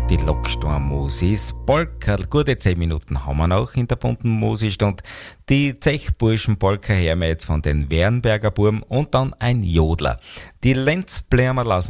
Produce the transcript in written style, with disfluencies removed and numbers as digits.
Die Lockstorm-Musis Polka. Gute 10 Minuten haben wir noch in der bunten Musistunde. Die Zechburschen-Polka hören wir jetzt von den Wernberger Burm und dann ein Jodler. Die Lenzblämer lassen